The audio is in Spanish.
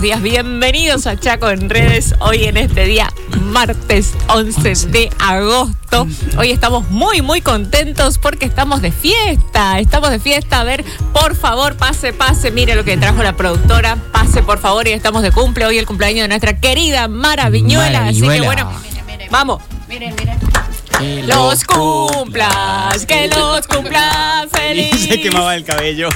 días. Bienvenidos a Chaco en Redes. Hoy en este día, martes 11 de agosto. Hoy estamos muy, muy contentos porque estamos de fiesta. A ver, por favor, pase. Mire lo que trajo la productora. Pase, por favor, y estamos de cumple. Hoy el cumpleaños de nuestra querida Mara Viñuela. Así que bueno, vamos. Miren. Que los cumplas feliz. Y se quemaba el cabello.